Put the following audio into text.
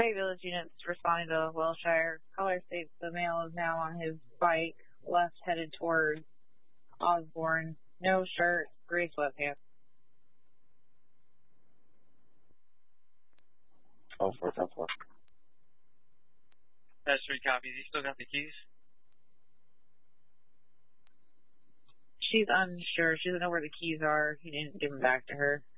Bay Village units responding to Wilshire. Caller states the male is now on his bike, left headed towards Osborne. No shirt, gray sweatpants. Oh, 410-4. That's 3 copies. You still got the keys? She's unsure. She doesn't know where the keys are. He didn't give them back to her.